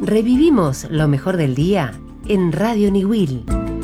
Revivimos lo mejor del día en Radio Niwil.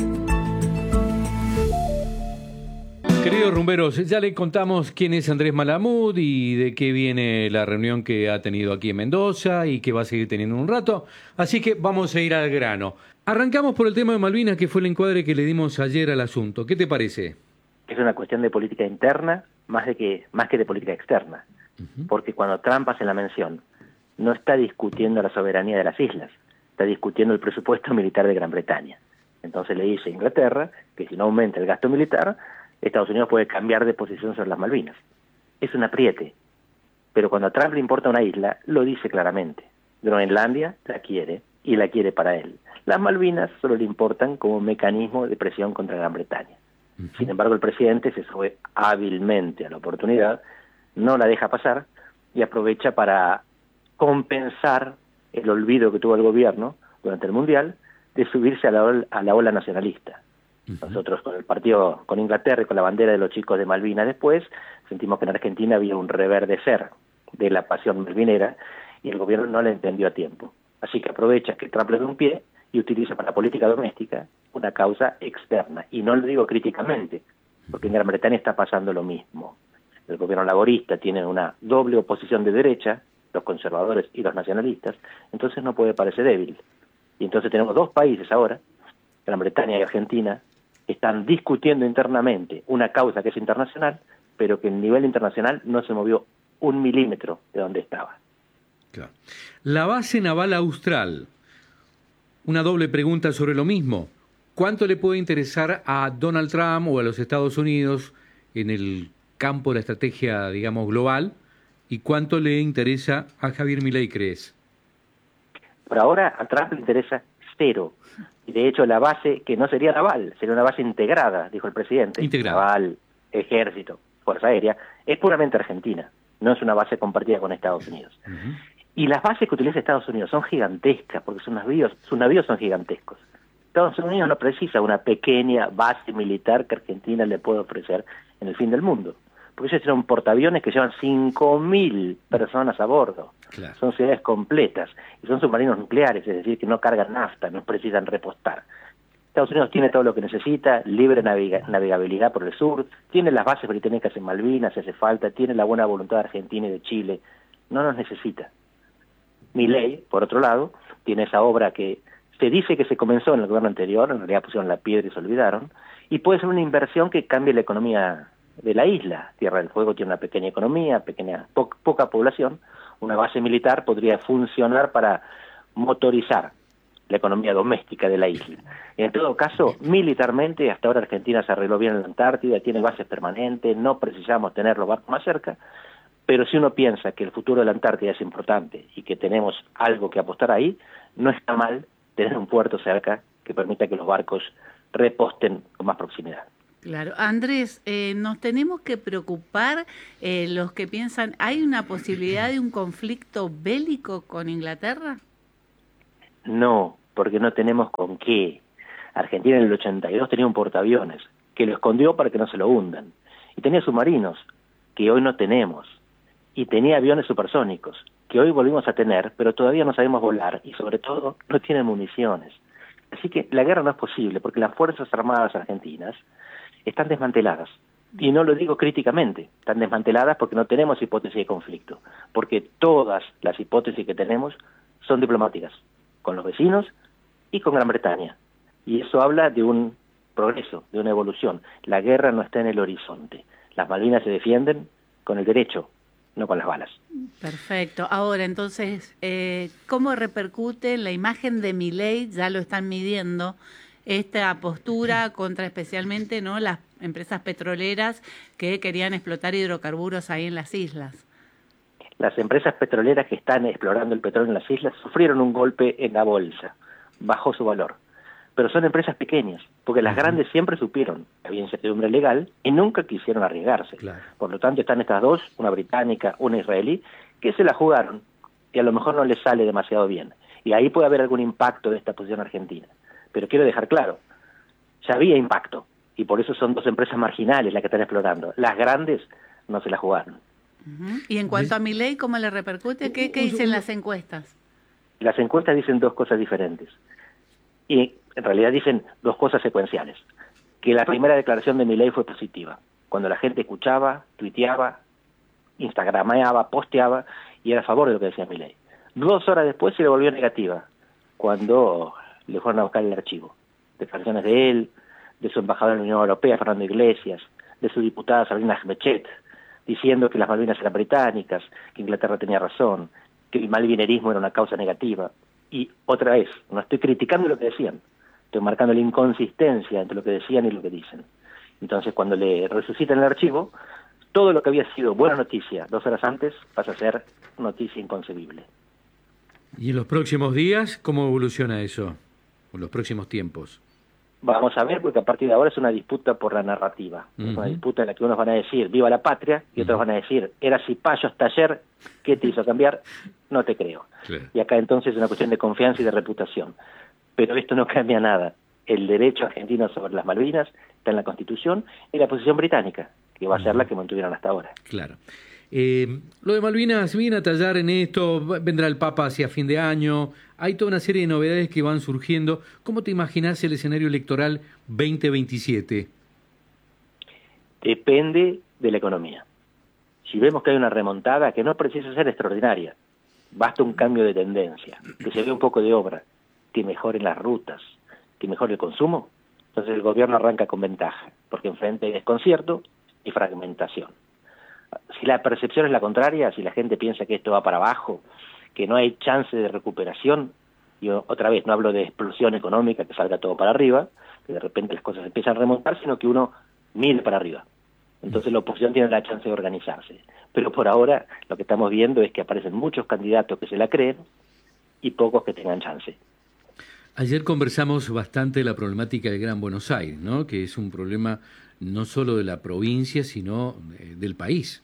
Queridos rumberos, ya le contamos quién es Andrés Malamud y de qué viene la reunión que ha tenido aquí en Mendoza y que va a seguir teniendo un rato, así que vamos a ir al grano. Arrancamos por el tema de Malvinas, que fue el encuadre que le dimos ayer al asunto. ¿Qué te parece? Es una cuestión de política interna más que de política externa, porque cuando Trump hace la mención, no está discutiendo la soberanía de las islas, está discutiendo el presupuesto militar de Gran Bretaña. Entonces le dice a Inglaterra que si no aumenta el gasto militar, Estados Unidos puede cambiar de posición sobre las Malvinas. Es un apriete, pero cuando a Trump le importa una isla, lo dice claramente. Groenlandia la quiere, y la quiere para él. Las Malvinas solo le importan como un mecanismo de presión contra Gran Bretaña. Sin embargo, el presidente se sube hábilmente a la oportunidad, no la deja pasar, y aprovecha para compensar el olvido que tuvo el gobierno durante el Mundial de subirse a la ola nacionalista. Nosotros con el partido con Inglaterra y con la bandera de los chicos de Malvinas después, sentimos que en Argentina había un reverdecer de la pasión malvinera y el gobierno no la entendió a tiempo. Así que aprovecha que Trump le da un pie y utiliza para la política doméstica una causa externa. Y no lo digo críticamente, porque en Gran Bretaña está pasando lo mismo. El gobierno laborista tiene una doble oposición de derecha, los conservadores y los nacionalistas, entonces no puede parecer débil. Y entonces tenemos dos países ahora, Gran Bretaña y Argentina, que están discutiendo internamente una causa que es internacional, pero que en nivel internacional no se movió un milímetro de donde estaba. Claro. La base naval austral, una doble pregunta sobre lo mismo. ¿Cuánto le puede interesar a Donald Trump o a los Estados Unidos en el campo de la estrategia, digamos, global? ¿Y cuánto le interesa a Javier Milei, crees? Por ahora a Trump le interesa cero. Y de hecho la base, que no sería naval, sería una base integrada, dijo el presidente. Integrada. Naval, ejército, fuerza aérea, es puramente argentina. No es una base compartida con Estados Unidos. Y las bases que utiliza Estados Unidos son gigantescas, porque sus navíos son gigantescos. Estados Unidos no precisa una pequeña base militar que Argentina le puede ofrecer en el fin del mundo. Porque ellos tienen portaaviones que llevan 5.000 personas a bordo. Claro. Son ciudades completas. Y son submarinos nucleares, es decir, que no cargan nafta, no precisan repostar. Estados Unidos tiene todo lo que necesita, libre navegabilidad por el sur, tiene las bases británicas en Malvinas, si hace falta, tiene la buena voluntad de Argentina y de Chile. No nos necesita. Milei, por otro lado, tiene esa obra que se dice que se comenzó en el gobierno anterior, en realidad pusieron la piedra y se olvidaron, y puede ser una inversión que cambie la economía de la isla. Tierra del Fuego tiene una pequeña economía, poca población. Una base militar podría funcionar para motorizar la economía doméstica de la isla. En todo caso, militarmente, hasta ahora Argentina se arregló bien en la Antártida, tiene bases permanentes, no precisamos tener los barcos más cerca, pero si uno piensa que el futuro de la Antártida es importante y que tenemos algo que apostar ahí, no está mal tener un puerto cerca que permita que los barcos reposten con más proximidad. Claro. Andrés, nos tenemos que preocupar los que piensan, ¿hay una posibilidad de un conflicto bélico con Inglaterra? No, porque no tenemos con qué. Argentina en el 82 tenía un portaaviones que lo escondió para que no se lo hundan. Y tenía submarinos, que hoy no tenemos. Y tenía aviones supersónicos, que hoy volvimos a tener, pero todavía no sabemos volar y sobre todo no tienen municiones. Así que la guerra no es posible, porque las Fuerzas Armadas argentinas están desmanteladas. Y no lo digo críticamente, están desmanteladas porque no tenemos hipótesis de conflicto, porque todas las hipótesis que tenemos son diplomáticas, con los vecinos y con Gran Bretaña. Y eso habla de un progreso, de una evolución. La guerra no está en el horizonte. Las Malvinas se defienden con el derecho, no con las balas. Perfecto. Ahora, entonces, ¿cómo repercute la imagen de Milei? Ya lo están midiendo, esta postura contra especialmente, ¿no?, las empresas petroleras que querían explotar hidrocarburos ahí en las islas. Las empresas petroleras que están explorando el petróleo en las islas sufrieron un golpe en la bolsa, bajó su valor. Pero son empresas pequeñas, porque las grandes siempre supieron que había incertidumbre legal y nunca quisieron arriesgarse. Claro. Por lo tanto están estas dos, una británica, una israelí, que se la jugaron y a lo mejor no les sale demasiado bien. Y ahí puede haber algún impacto de esta posición argentina. Pero quiero dejar claro, ya había impacto, y por eso son dos empresas marginales las que están explorando. Las grandes no se la jugaron. Y en cuanto a Milei, ¿cómo le repercute? ¿Qué dicen las encuestas? Las encuestas dicen dos cosas diferentes. Y en realidad dicen dos cosas secuenciales. Que la primera declaración de Milei fue positiva. Cuando la gente escuchaba, tuiteaba, instagrameaba, posteaba y era a favor de lo que decía Milei. 2 horas después se le volvió negativa, cuando le fueron a buscar el archivo. Declaraciones de él, de su embajador en la Unión Europea, Fernando Iglesias, de su diputada Sabrina Ahmechet, diciendo que las Malvinas eran británicas, que Inglaterra tenía razón, que el malvinerismo era una causa negativa. Y otra vez, no estoy criticando lo que decían, estoy marcando la inconsistencia entre lo que decían y lo que dicen. Entonces, cuando le resucitan el archivo, todo lo que había sido buena noticia 2 horas antes pasa a ser noticia inconcebible. ¿Y en los próximos días cómo evoluciona eso? ¿En los próximos tiempos? Vamos a ver, porque a partir de ahora es una disputa por la narrativa. Es una disputa en la que unos van a decir viva la patria y otros van a decir era cipayo hasta ayer, ¿qué te hizo cambiar? No te creo. Claro. Y acá entonces es una cuestión de confianza y de reputación. Pero esto no cambia nada. El derecho argentino sobre las Malvinas está en la Constitución y la posición británica, que va a ser la que mantuvieron hasta ahora. Claro. Lo de Malvinas viene a tallar en esto, vendrá el Papa hacia fin de año, hay toda una serie de novedades que van surgiendo. ¿Cómo te imaginás el escenario electoral 2027? Depende de la economía. Si vemos que hay una remontada, que no precisa ser extraordinaria, basta un cambio de tendencia, que se vea un poco de obra, que mejoren las rutas, que mejore el consumo, entonces el gobierno arranca con ventaja, porque enfrente hay desconcierto y fragmentación. Si la percepción es la contraria, si la gente piensa que esto va para abajo, que no hay chance de recuperación, yo otra vez no hablo de explosión económica, que salga todo para arriba, que de repente las cosas empiezan a remontar, sino que uno mire para arriba. Entonces la oposición tiene la chance de organizarse. Pero por ahora lo que estamos viendo es que aparecen muchos candidatos que se la creen y pocos que tengan chance. Ayer conversamos bastante de la problemática del Gran Buenos Aires, ¿no? Que es un problema no solo de la provincia, sino del país.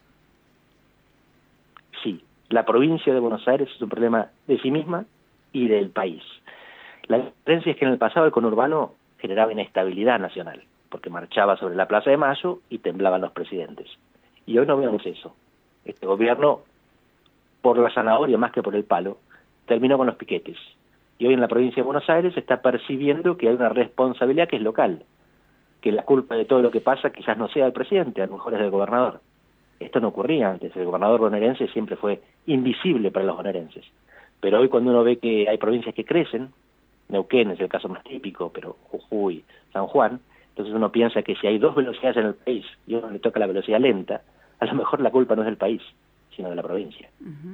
Sí, la provincia de Buenos Aires es un problema de sí misma y del país. La diferencia es que en el pasado el conurbano generaba inestabilidad nacional, porque marchaba sobre la Plaza de Mayo y temblaban los presidentes. Y hoy no vemos eso. Este gobierno, por la zanahoria más que por el palo, terminó con los piquetes. Y hoy en la provincia de Buenos Aires se está percibiendo que hay una responsabilidad que es local, que la culpa de todo lo que pasa quizás no sea del presidente, a lo mejor es del gobernador. Esto no ocurría antes, el gobernador bonaerense siempre fue invisible para los bonaerenses. Pero hoy cuando uno ve que hay provincias que crecen, Neuquén es el caso más típico, pero Jujuy, San Juan, entonces uno piensa que si hay 2 velocidades en el país y a uno le toca la velocidad lenta, a lo mejor la culpa no es del país, sino de la provincia.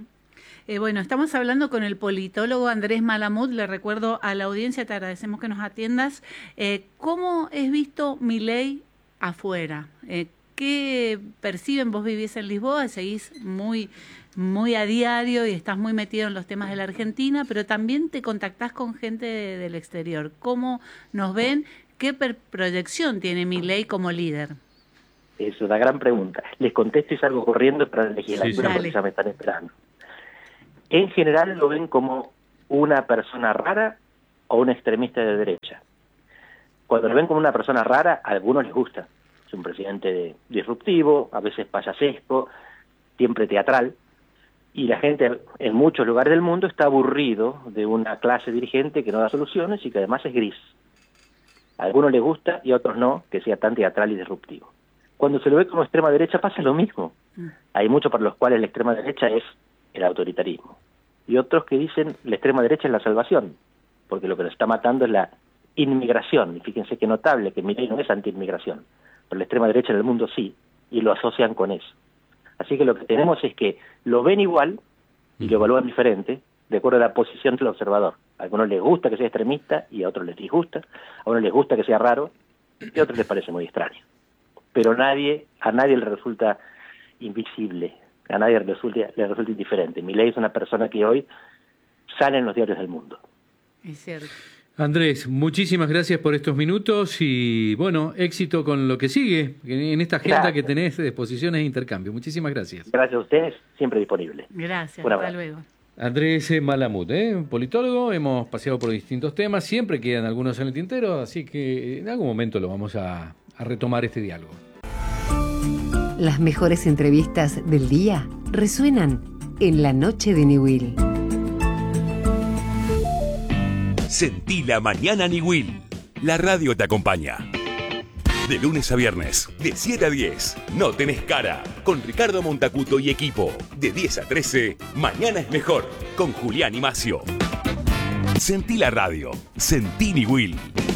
Bueno, estamos hablando con el politólogo Andrés Malamud. Le recuerdo a la audiencia, te agradecemos que nos atiendas. ¿Cómo es visto Milei afuera? ¿Qué perciben? Vos vivís en Lisboa, seguís muy a diario y estás muy metido en los temas de la Argentina, pero también te contactás con gente del exterior. ¿Cómo nos ven? ¿Qué proyección tiene Milei como líder? Es una gran pregunta. Les contesto y salgo corriendo para la legislatura porque ya me están esperando. En general lo ven como una persona rara o un extremista de derecha. Cuando lo ven como una persona rara, a algunos les gusta. Es un presidente disruptivo, a veces payasesco, siempre teatral, y la gente en muchos lugares del mundo está aburrido de una clase dirigente que no da soluciones y que además es gris. A algunos les gusta y a otros no, que sea tan teatral y disruptivo. Cuando se lo ve como extrema derecha pasa lo mismo. Hay muchos para los cuales la extrema derecha es el autoritarismo. Y otros que dicen la extrema derecha es la salvación, porque lo que nos está matando es la inmigración. Y fíjense qué notable que Milei no es anti-inmigración, pero la extrema derecha en el mundo sí, y lo asocian con eso. Así que lo que tenemos es que lo ven igual y lo evalúan diferente, de acuerdo a la posición del observador. A algunos les gusta que sea extremista y a otros les disgusta, a unos les gusta que sea raro y a otros les parece muy extraño. Pero a nadie le resulta invisible, a nadie le resulta indiferente. Milei es una persona que hoy sale en los diarios del mundo. Es cierto. Andrés, muchísimas gracias por estos minutos y, bueno, éxito con lo que sigue en esta agenda que tenés de exposiciones e intercambio. Muchísimas gracias. Gracias a ustedes, siempre disponible. Gracias, hasta luego. Andrés Malamud, politólogo, hemos paseado por distintos temas, siempre quedan algunos en el tintero, así que en algún momento lo vamos a retomar este diálogo. Las mejores entrevistas del día resuenan en La Noche de Newell. Sentí la mañana Niwil. La radio te acompaña. De lunes a viernes, de 7 a 10, No Tenés Cara, con Ricardo Montacuto y equipo. De 10 a 13, Mañana es Mejor, con Julián y Macio. Sentí la radio. Sentí Niwil.